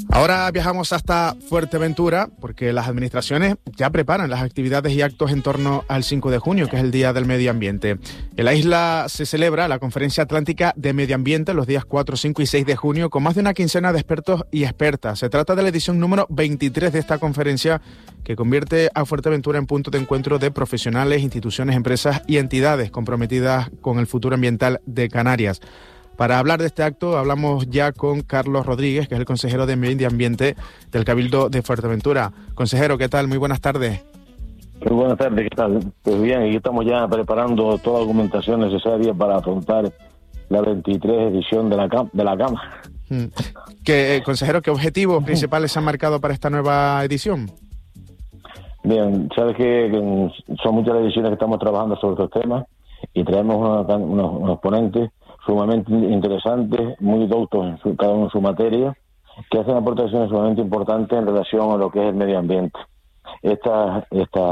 Ahora viajamos hasta Fuerteventura porque las administraciones ya preparan las actividades y actos en torno al 5 de junio, que es el Día del Medio Ambiente. En la isla se celebra la Conferencia Atlántica de Medio Ambiente los días 4, 5 y 6 de junio con más de una quincena de expertos y expertas. Se trata de la edición número 23 de esta conferencia que convierte a Fuerteventura en punto de encuentro de profesionales, instituciones, empresas y entidades comprometidas con el futuro ambiental de Canarias. Para hablar de este acto hablamos ya con Carlos Rodríguez, que es el consejero de Medio Ambiente del Cabildo de Fuerteventura. Consejero, ¿qué tal? Muy buenas tardes. Muy buenas tardes, ¿qué tal? Pues bien, aquí estamos ya preparando toda la documentación necesaria para afrontar la 23 edición de la CAMA. Consejero, ¿qué objetivos principales se han marcado para esta nueva edición? Bien, sabes que son muchas las ediciones que estamos trabajando sobre estos temas y traemos unos ponentes sumamente interesantes, muy doctos cada uno en su materia, que hacen aportaciones sumamente importantes en relación a lo que es el medio ambiente. Estas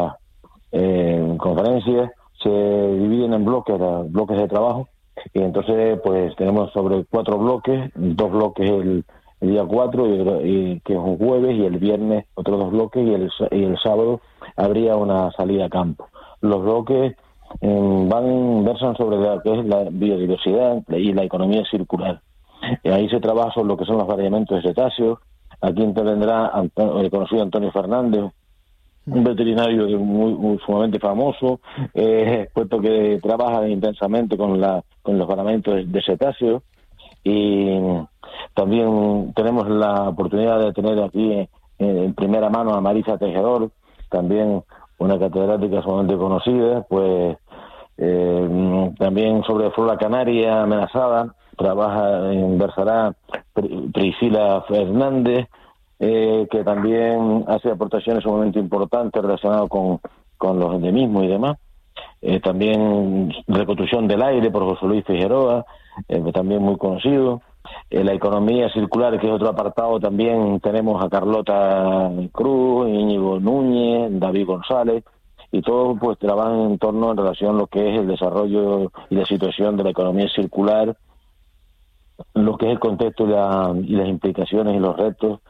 conferencias se dividen en bloques de trabajo, y entonces pues tenemos sobre 4 bloques, 2 bloques el día 4, y que es un jueves, y el viernes otros 2 bloques, y el sábado habría una salida a campo. Los bloques versan sobre lo que es la biodiversidad y la economía circular. Y ahí se trabaja sobre lo que son los variamientos de cetáceos. Aquí intervendrá el conocido Antonio Fernández, un veterinario muy sumamente famoso, puesto que trabaja intensamente con los variamientos de cetáceos. Y también tenemos la oportunidad de tener aquí en primera mano a Marisa Tejedor, también una catedrática sumamente conocida, pues también sobre flora canaria amenazada, versará Priscila Fernández, que también hace aportaciones sumamente importantes relacionadas con los endemismos y demás. También reconstrucción del aire por José Luis Figueroa, también muy conocido. La economía circular, que es otro apartado, también tenemos a Carlota Cruz, Íñigo Núñez, David González, y todos pues trabajan en torno en relación a lo que es el desarrollo y la situación de la economía circular, lo que es el contexto y las implicaciones y los retos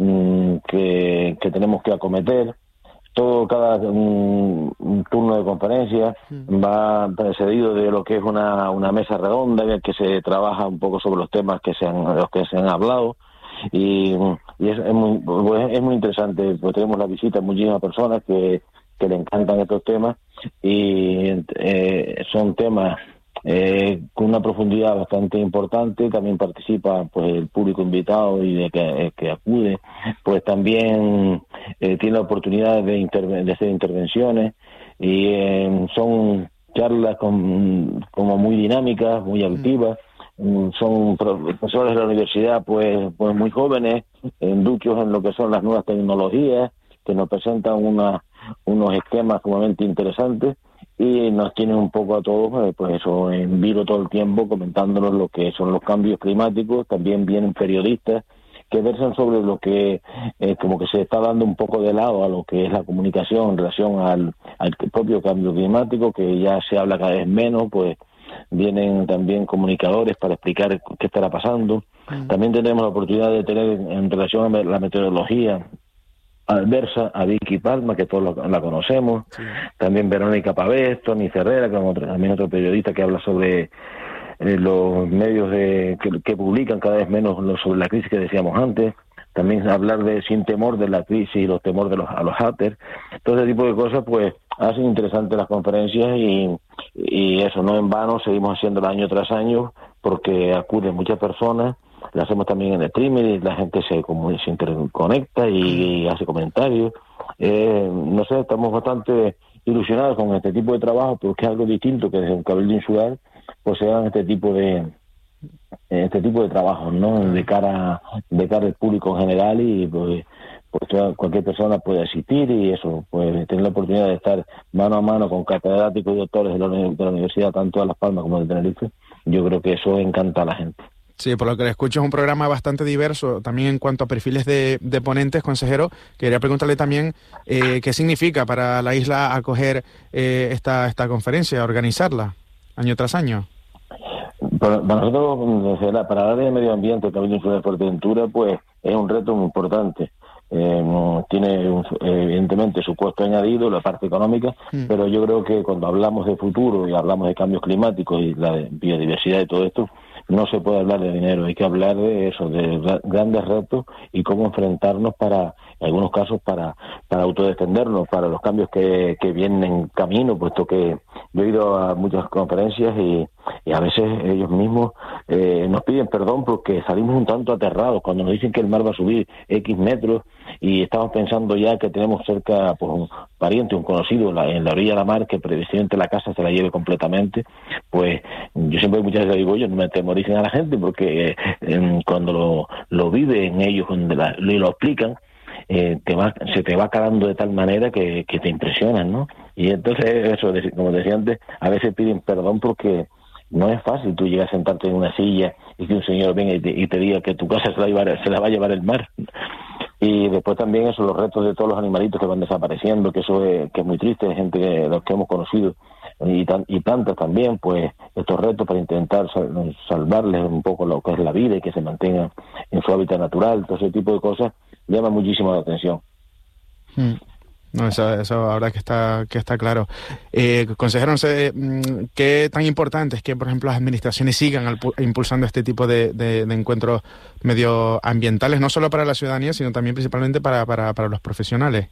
que tenemos que acometer. Cada un turno de conferencia va precedido de lo que es una mesa redonda en la que se trabaja un poco sobre los temas los que se han hablado, y es muy interesante, porque tenemos la visita de muchísimas personas que le encantan estos temas, y son temas con una profundidad bastante importante. También participa pues el público invitado y que acude, pues también tiene la oportunidad de hacer intervenciones, y son charlas como muy dinámicas, muy activas. Son profesores de la universidad pues muy jóvenes, duchos en lo que son las nuevas tecnologías, que nos presentan unos esquemas sumamente interesantes, y nos tienen un poco a todos, pues eso, en vivo todo el tiempo, comentándonos lo que son los cambios climáticos. También vienen periodistas que versan sobre lo que como que se está dando un poco de lado a lo que es la comunicación en relación al propio cambio climático, que ya se habla cada vez menos. Pues vienen también comunicadores para explicar qué estará pasando. También tenemos la oportunidad de tener en relación a la meteorología adversa a Vicky Palma, que todos la conocemos. Sí. También Verónica Pavés, Tony Ferrera, que es también otro periodista que habla sobre los medios que publican cada vez menos sobre la crisis que decíamos antes. También hablar sin temor de la crisis y los temores a los hackers. Todo ese tipo de cosas pues hacen interesantes las conferencias, y eso no en vano seguimos haciéndolo año tras año, porque acuden muchas personas. La hacemos también en streaming, y la gente se interconecta y hace comentarios. No sé, estamos bastante ilusionados con este tipo de trabajo, porque es algo distinto que desde un Cabildo Insular pues se hagan este tipo de trabajos, ¿no? De cara al público en general, y pues cualquier persona puede asistir, y eso, pues tener la oportunidad de estar mano a mano con catedráticos y doctores de la universidad, tanto de Las Palmas como de Tenerife. Yo creo que eso encanta a la gente. Sí, por lo que le escucho es un programa bastante diverso, también en cuanto a perfiles de ponentes, consejero. Quería preguntarle también qué significa para la isla acoger esta conferencia, organizarla año tras año. Para nosotros, para el área de medio ambiente, el Cabildo Insular de Fuerteventura, pues es un reto muy importante. Tiene evidentemente su costo añadido, la parte económica, pero yo creo que cuando hablamos de futuro y hablamos de cambios climáticos y la biodiversidad y todo esto, no se puede hablar de dinero, hay que hablar de eso, de grandes retos y cómo enfrentarnos en algunos casos, para autodefendernos, para los cambios que vienen en camino, puesto que yo he ido a muchas conferencias y a veces ellos mismos nos piden perdón porque salimos un tanto aterrados cuando nos dicen que el mar va a subir X metros y estamos pensando ya que tenemos cerca pues un pariente, un conocido en la orilla de la mar que previsiblemente la casa se la lleve completamente. Pues yo siempre muchas veces digo, yo no me atemoricen a la gente porque cuando lo viven ellos, cuando lo explican, se te va calando de tal manera que te impresionan, ¿no? Y entonces eso, como decía antes, a veces piden perdón porque no es fácil tú llegar a sentarte en una silla y que un señor venga y te diga que tu casa se la va a llevar el mar. Y después también eso, los retos de todos los animalitos que van desapareciendo, que eso que es muy triste, de gente que los que hemos conocido y tantas también, pues estos retos para intentar salvarles un poco lo que es la vida y que se mantengan en su hábitat natural, todo ese tipo de cosas llama muchísimo la atención. No, eso ahora que está claro. Consejero, no sé qué tan importante es que, por ejemplo, las administraciones sigan impulsando este tipo de encuentros medioambientales, no solo para la ciudadanía, sino también principalmente para los profesionales.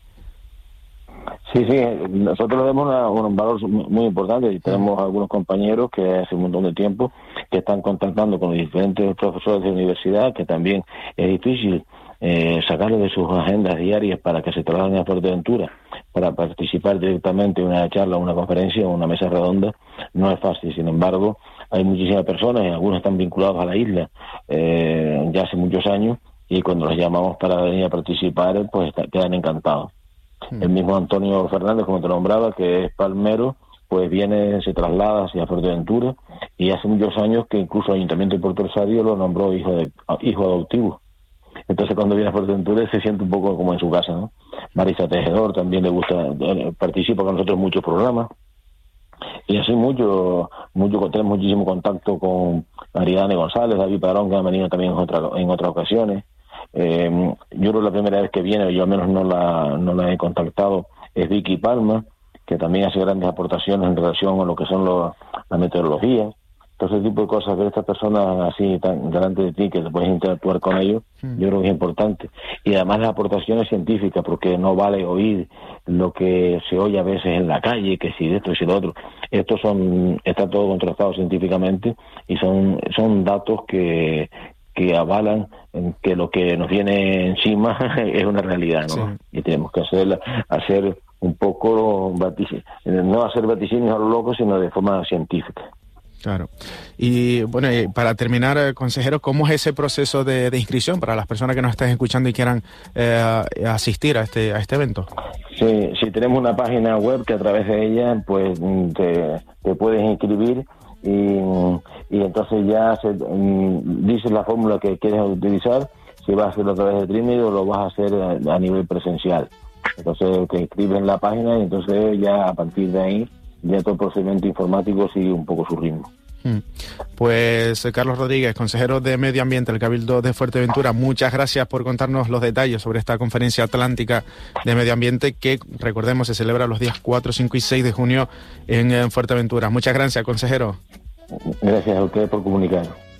Sí, nosotros le damos un valor muy importante y tenemos algunos compañeros que hace un montón de tiempo que están contactando con los diferentes profesores de universidad, que también es difícil sacarlos de sus agendas diarias para que se trasladen a Fuerteventura para participar directamente en una charla, una conferencia o una mesa redonda. No es fácil, sin embargo, hay muchísimas personas, y algunos están vinculados a la isla ya hace muchos años, y cuando los llamamos para venir a participar, pues quedan encantados. El mismo Antonio Fernández, como te nombraba, que es palmero, pues se traslada hacia Fuerteventura, y hace muchos años que incluso el Ayuntamiento de Puerto Rosario lo nombró hijo adoptivo. Entonces cuando viene a Fuerteventura se siente un poco como en su casa, ¿no? Marisa Tejedor también le gusta, participa con nosotros en muchos programas, y así tenemos muchísimo contacto con Ariadne González, David Padrón, que han venido también en otras ocasiones. Yo creo que la primera vez que viene, yo al menos no la he contactado, es Vicky Palma, que también hace grandes aportaciones en relación a lo que son la meteorología. Todo ese tipo de cosas, ver estas personas así tan delante de ti, que te puedes interactuar con ellos, yo creo que es importante. Y además las aportaciones científicas, porque no vale oír lo que se oye a veces en la calle, que si de esto y si de lo otro. Está todo contrastado científicamente y son datos que avalan que lo que nos viene encima es una realidad, ¿no? Sí. Y tenemos que hacer un poco no hacer vaticinios a lo loco, sino de forma científica. Claro. Y bueno, para terminar, consejero, ¿cómo es ese proceso de inscripción para las personas que nos estén escuchando y quieran asistir a este evento? Sí, tenemos una página web que a través de ella pues te puedes inscribir y entonces ya dices la fórmula que quieres utilizar, si vas a hacerlo a través de Trinidad o lo vas a hacer a nivel presencial. Entonces te inscribes en la página y entonces ya a partir de ahí ya todo el procedimiento informático sigue un poco su ritmo. Pues Carlos Rodríguez, consejero de Medio Ambiente del Cabildo de Fuerteventura, muchas gracias por contarnos los detalles sobre esta conferencia atlántica de medio ambiente que, recordemos, se celebra los días 4, 5 y 6 de junio en Fuerteventura. Muchas gracias, consejero. Gracias a ustedes por comunicar.